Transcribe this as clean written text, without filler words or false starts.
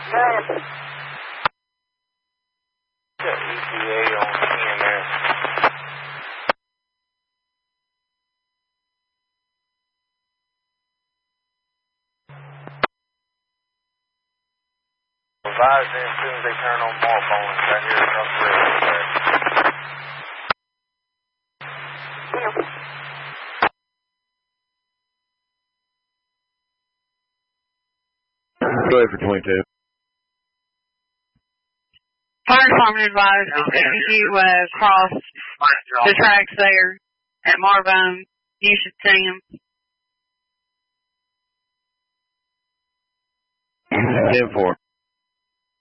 ETA on EMS. Advise them as soon as they turn on more phones. I hear it up there. Go ahead for 22. Fire department advised if you cross the tracks there at Marvine, you should see him. 10-4.